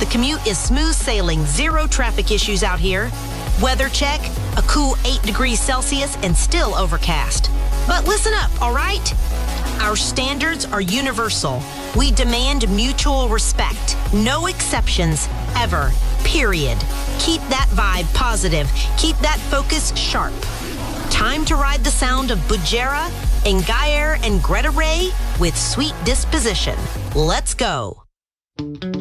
commute is smooth sailing, zero traffic issues out here. Weather check, a cool 8 degrees Celsius and still overcast. But listen up, all right? Our standards are universal. We demand mutual respect. No exceptions, ever. Period. Keep that vibe positive. Keep that focus sharp. Time to ride the sound of Bujera, Ngaire, and Greta Ray with Sweet Disposition. Let's go.